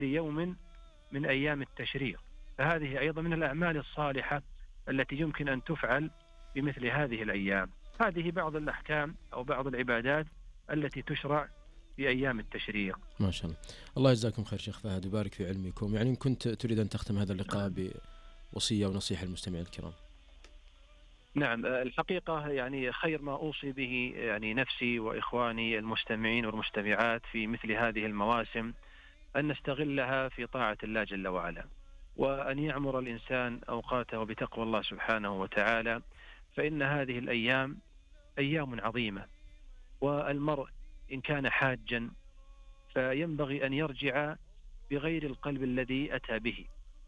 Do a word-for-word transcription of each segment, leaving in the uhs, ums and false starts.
يوم من أيام التشريق، فهذه أيضا من الأعمال الصالحة التي يمكن أن تفعل بمثل هذه الأيام. هذه بعض الأحكام أو بعض العبادات التي تشرع في أيام التشريق. ما شاء الله. الله يجزاكم خير شيخ فهد ويبارك في علمكم. يعني إن كنت تريد أن تختم هذا اللقاء بوصية ونصيحة للمستمعين الكرام. نعم، الحقيقة يعني خير ما أوصي به يعني نفسي وإخواني المستمعين والمستمعات في مثل هذه المواسم أن نستغلها في طاعة الله جل وعلا، وأن يعمر الإنسان أوقاته بتقوى الله سبحانه وتعالى، فإن هذه الأيام أيام عظيمة، والمرء إن كان حاجا فينبغي أن يرجع بغير القلب الذي أتى به،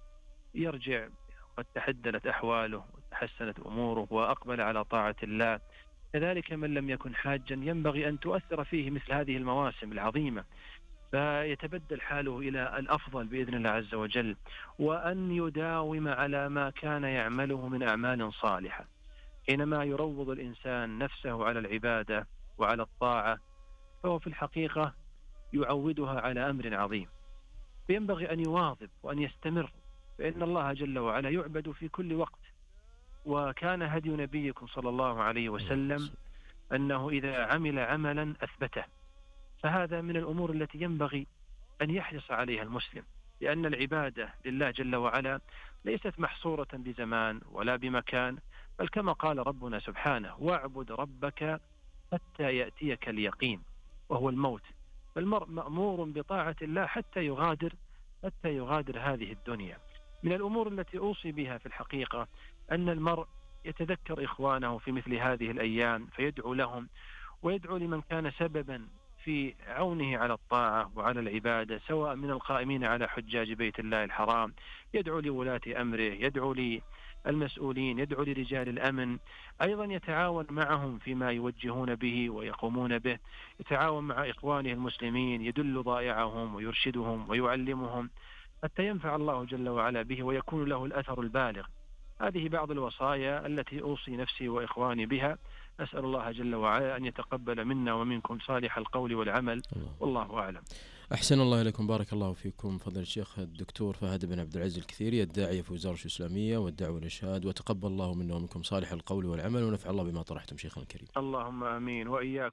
يرجع قد تحدلت أحواله وتحسنت أموره وأقبل على طاعة الله. كذلك من لم يكن حاجا ينبغي أن تؤثر فيه مثل هذه المواسم العظيمة، فيتبدل حاله إلى الأفضل بإذن الله عز وجل، وأن يداوم على ما كان يعمله من أعمال صالحة. حينما يروض الإنسان نفسه على العبادة وعلى الطاعة فهو في الحقيقة يعودها على أمر عظيم، فينبغي أن يواظب وأن يستمر، فإن الله جل وعلا يعبد في كل وقت. وكان هدي نبيكم صلى الله عليه وسلم أنه إذا عمل عملا أثبته، فهذا من الأمور التي ينبغي أن يحرص عليها المسلم، لأن العبادة لله جل وعلا ليست محصورة بزمان ولا بمكان، بل كما قال ربنا سبحانه: واعبد ربك حتى يأتيك اليقين، وهو الموت. فالمرء مأمور بطاعة الله حتى يغادر حتى يغادر هذه الدنيا. من الأمور التي أوصي بها في الحقيقة أن المرء يتذكر إخوانه في مثل هذه الأيام فيدعو لهم، ويدعو لمن كان سببا في عونه على الطاعة وعلى العبادة، سواء من القائمين على حجاج بيت الله الحرام، يدعو لولاة أمره، يدعو للمسؤولين، يدعو لرجال الأمن، أيضا يتعاون معهم فيما يوجهون به ويقومون به، يتعاون مع إخوانه المسلمين، يدل ضائعهم ويرشدهم ويعلمهم حتى ينفع الله جل وعلا به ويكون له الأثر البالغ. هذه بعض الوصايا التي أوصي نفسي وإخواني بها. أسأل الله جل وعلا أن يتقبل منا ومنكم صالح القول والعمل، والله أعلم. أحسن الله إليكم، بارك الله فيكم فضل الشيخ الدكتور فهد بن عبد العزيز الكثيري، الداعية في وزارة الإسلامية والدعوة والإرشاد، وتقبل الله منا ومنكم صالح القول والعمل، ونفع الله بما طرحتم شيخنا الكريم. اللهم آمين وإياكم.